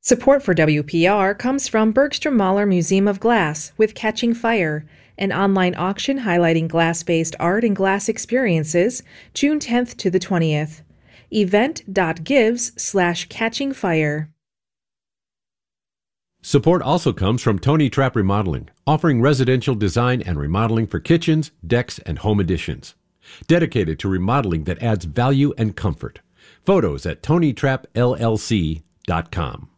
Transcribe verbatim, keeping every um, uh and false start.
Support for W P R comes from Bergstrom Mahler Museum of Glass with Catching Fire, an online auction highlighting glass-based art and glass experiences, June tenth to the twentieth. event.gives slash catching fire. Support also comes from Tony Trapp Remodeling, offering residential design and remodeling for kitchens, decks, and home additions. Dedicated to remodeling that adds value and comfort. Photos at tony trapp l l c dot com.